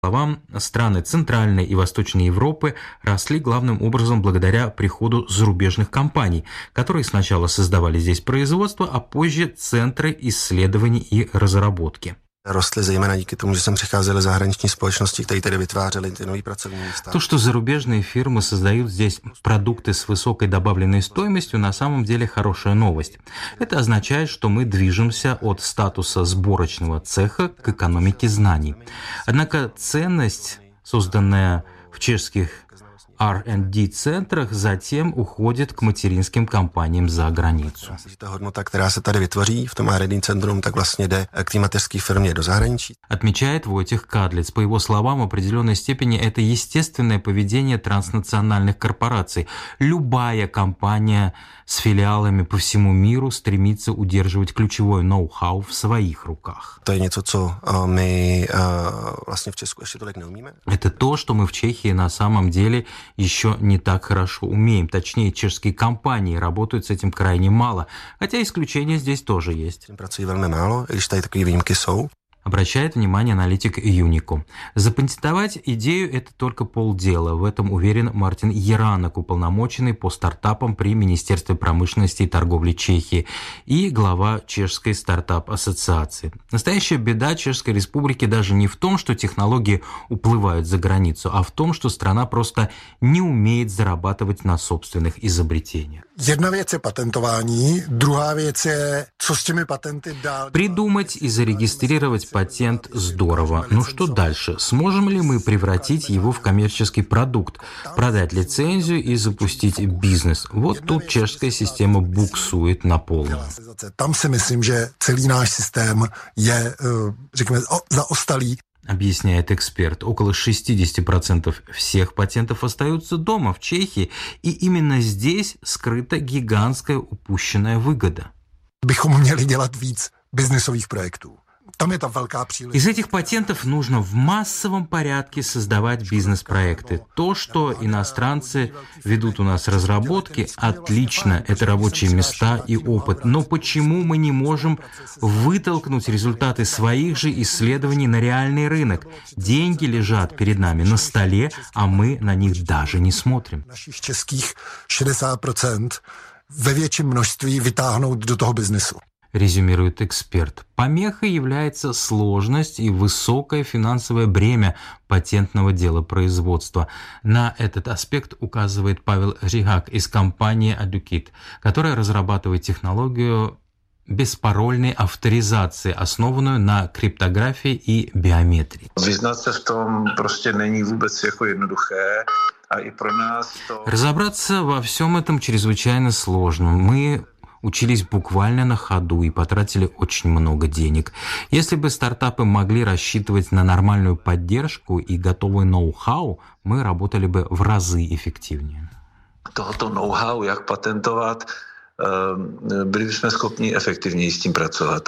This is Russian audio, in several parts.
словам, страны Центральной и Восточной Европы росли главным образом благодаря приходу зарубежных компаний, которые сначала создавали здесь производство, а позже центры исследований и разработки. Rostly zejména díky tomu, že sem přicházely zahraniční společnosti, které tedy vytvářely ty nové pracovní místa. То, что зарубежные фирмы создают здесь продукты с высокой добавленной стоимостью, на самом деле хорошая новость. Это означает, что мы движемся от статуса сборочного цеха к экономике знаний. Однако ценность, созданная в чешских R&D-центрах, затем уходит к материнским компаниям за границу. Ta hodnota, která se tady vytvoří v tom R&D centrum, tak vlastně jde k té mateřské firmě do zahraničí. Отмечает Войтех Кадлиц. По его словам, в определенной степени это естественное поведение транснациональных корпораций. Любая компания с филиалами по всему миру стремится удерживать ключевое ноу-хау в своих руках. To je něco, co my vlastně v Česku ještě tolik neumíme. Это то, что мы в Чехии на самом деле еще не так хорошо умеем. Точнее, чешские компании работают с этим крайне мало, хотя исключения здесь тоже есть. Pracují velmi málo, i když tady takové výjimky jsou. Обращает внимание аналитик Юнику. Запатентовать идею – это только полдела. В этом уверен Мартин Еранок, уполномоченный по стартапам при Министерстве промышленности и торговли Чехии и глава Чешской стартап-ассоциации. Настоящая беда Чешской Республики даже не в том, что технологии уплывают за границу, а в том, что страна просто не умеет зарабатывать на собственных изобретениях. Jedna věc je patentování, druhá věc je, co s těmi patenty dál. Придумать и зарегистрировать патент здорово. Но что дальше? Сможем ли мы превратить его в коммерческий продукт, продать лицензию и запустить бизнес? Вот тут чешская система буксует на полную. Tam si myslím, že celý náš systém je, řekněme, zaostalý. Объясняет эксперт, около 60% всех патентов остаются дома, в Чехии, и именно здесь скрыта гигантская упущенная выгода. Bychom měli dělat víc biznisových projektů. Tam je ta velká příležitost. Из этих патентов нужно в массовом порядке создавать бизнес-проекты. То, что иностранцы ведут у нас разработки, отлично, это рабочие места и опыт. Но почему мы не можем вытолкнуть результаты своих же исследований на реальный рынок? Деньги лежат перед нами на столе, а мы на них даже не смотрим. Našich českých 60% ve větším množství vytáhnout do toho biznesu. Резюмирует эксперт. Помехой является сложность и высокое финансовое бремя патентного дела производства. На этот аспект указывает Павел Ригак из компании Adukit, которая разрабатывает технологию беспарольной авторизации, основанную на криптографии и биометрии. Vyznat se v tom prostě není vůbec jako jednoduché. A i pro nás to... Разобраться во всем этом чрезвычайно сложно. Мы учились буквально на ходу и потратили очень много денег. Если бы стартапы могли рассчитывать на нормальную поддержку и готовый ноу-хау, мы работали бы в разы эффективнее. Tohoto know-how, jak patentovat, byli bychom schopni efektivněji s tím pracovat.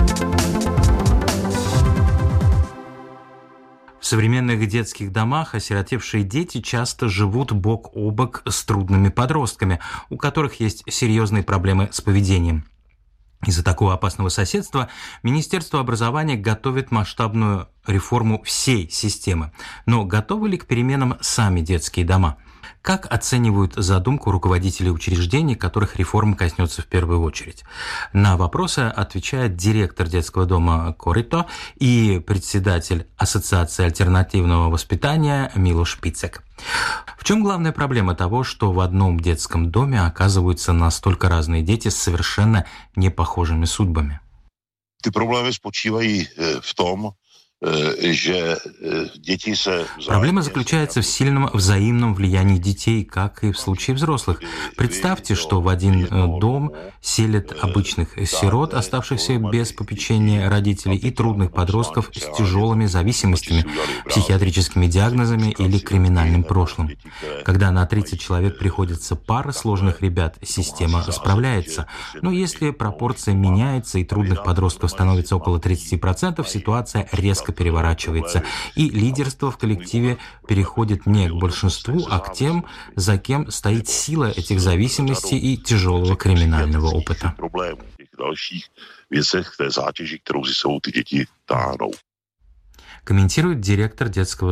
В современных детских домах осиротевшие дети часто живут бок о бок с трудными подростками, у которых есть серьезные проблемы с поведением. Из-за такого опасного соседства Министерство образования готовит масштабную реформу всей системы. Но готовы ли к переменам сами детские дома? Как оценивают задумку руководители учреждений, которых реформа коснется в первую очередь? На вопросы отвечает директор детского дома Корито и председатель Ассоциации альтернативного воспитания Милош Пицек. В чем главная проблема того, что в одном детском доме оказываются настолько разные дети с совершенно непохожими судьбами? Ty problémy spočívají v tom, že děti se... Проблема заключается в сильном взаимном влиянии детей, как и в случае взрослых. Представьте, что в один дом селят обычных сирот, оставшихся без попечения родителей, и трудных подростков с тяжелыми зависимостями, психиатрическими диагнозами или криминальным прошлым. Когда на 30 человек приходится пара сложных ребят, система справляется. Но если пропорция меняется и трудных подростков становится около 30%, ситуация резко переворачивается, и лидерство в коллективе переходит не к большинству, а к тем, за кем стоит сила этих зависимостей и тяжелого криминального опыта. комментирует директор детского